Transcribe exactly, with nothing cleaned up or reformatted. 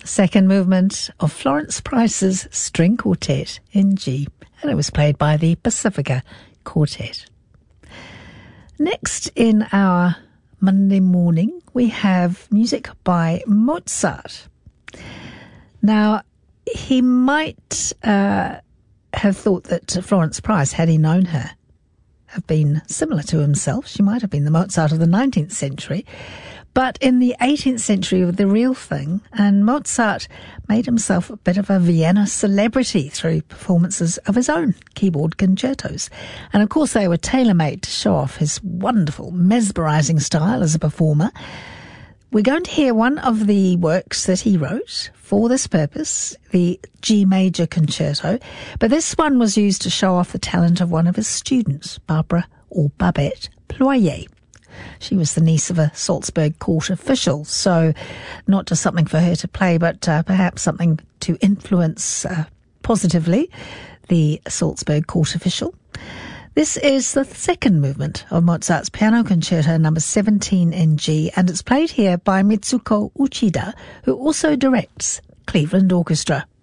the second movement of Florence Price's String Quartet in G, and it was played by the Pacifica Quartet. Next in our Monday morning, we have music by Mozart. Now, he might uh, have thought that Florence Price, had he known her, have been similar to himself. She might have been the Mozart of the nineteenth century. But in the eighteenth century, was the real thing, and Mozart made himself a bit of a Vienna celebrity through performances of his own keyboard concertos. And of course, they were tailor-made to show off his wonderful, mesmerising style as a performer. We're going to hear one of the works that he wrote for this purpose, the G Major Concerto, but this one was used to show off the talent of one of his students, Barbara or Babette Ployer. She was the niece of a Salzburg court official, so not just something for her to play, but uh, perhaps something to influence uh, positively the Salzburg court official. This is the second movement of Mozart's Piano Concerto number seventeen in G, and it's played here by Mitsuko Uchida, who also directs Cleveland Orchestra.